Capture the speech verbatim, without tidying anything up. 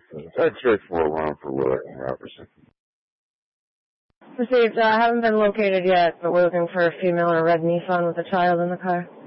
That's straightforward one for Willett and Robertson. Received. I uh, haven't been located yet, but we're looking for a female in a red Nissan with a child in the car.